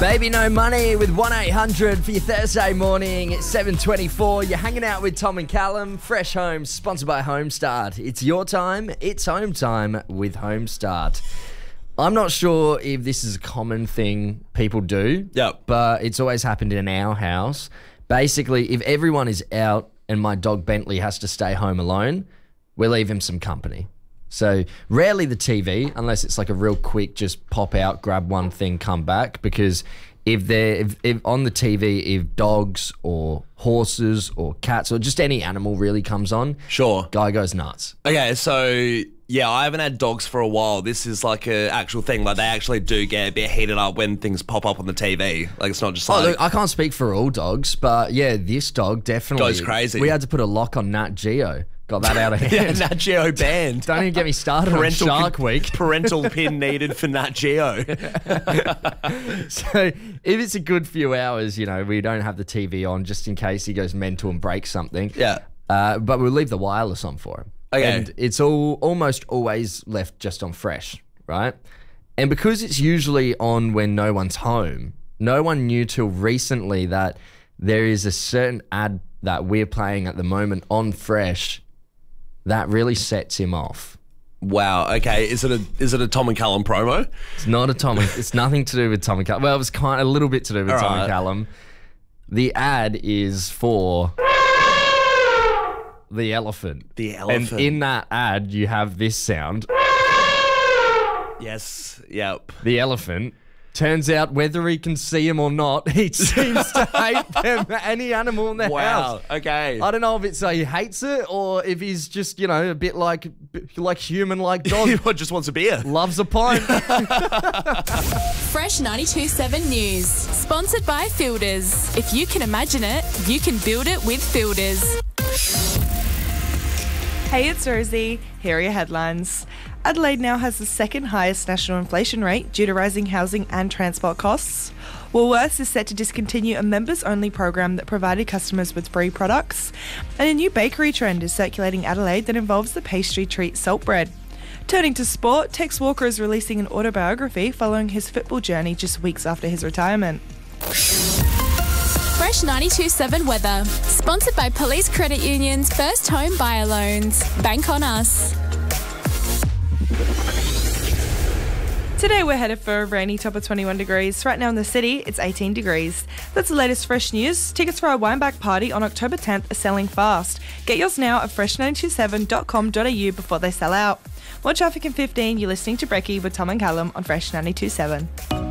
Baby No Money with 1-800 for your Thursday morning. It's 7:24. You're hanging out with Tom and Callum. Fresh Homes, sponsored by Homestart. It's your time. It's home time with Homestart. I'm not sure if this is a common thing people do. Yep. But it's always happened in our house. Basically, if everyone is out and my dog Bentley has to stay home alone, we leave him some company. So rarely the TV, unless it's like a real quick, just pop out, grab one thing, come back. Because if on the TV, if dogs or horses or cats or just any animal really comes on, Sure. guy goes nuts. Okay, so yeah, I haven't had dogs for a while. This is like an actual thing. Like they actually do get a bit heated up when things pop up on the TV. Like it's not just like... Oh, look, I can't speak for all dogs, but yeah, this dog definitely Goes crazy. We had to put a lock on Nat Geo. Got that out of hand. Yeah, Nat Geo banned. Don't even get me started on Shark Week. Parental pin needed for Nat Geo. So if it's a good few hours, you know, we don't have the TV on just in case he goes mental and breaks something. Yeah. But we'll leave the wireless on for him. Okay. And it's almost always left just on fresh, right? And because it's usually on when no one's home, no one knew till recently that there is a certain ad that we're playing at the moment on fresh that really sets him off. Wow. Okay. Is it a Tom and Callum promo? It's not a Tom. It's nothing to do with Tom and Callum. Well, it was a little bit to do with Tom and Callum. The ad is for the elephant. The elephant. And in that ad, you have this sound. Yes. Yep. The elephant. Turns out whether he can see him or not, he seems to hate them, any animal in the house. Wow. Okay. I don't know if it's he hates it or if he's just, you know, a bit like human, like dog. Just wants a beer. Loves a pint. Fresh 92.7 News. Sponsored by Fielders. If you can imagine it, you can build it with Fielders. Hey, it's Rosie. Here are your headlines. Adelaide now has the second highest national inflation rate due to rising housing and transport costs. Woolworths is set to discontinue a members-only program that provided customers with free products. And a new bakery trend is circulating Adelaide that involves the pastry treat Saltbread. Turning to sport, Tex Walker is releasing an autobiography following his football journey just weeks after his retirement. Fresh 92.7 weather. Sponsored by Police Credit Union's First Home Buyer Loans. Bank on us. Today we're headed for a rainy top of 21 degrees. Right now in the city, it's 18 degrees. That's the latest fresh news. Tickets for our Wineback party on October 10th are selling fast. Get yours now at fresh927.com.au before they sell out. More traffic in 15. You're listening to Brekkie with Tom and Callum on Fresh 92.7.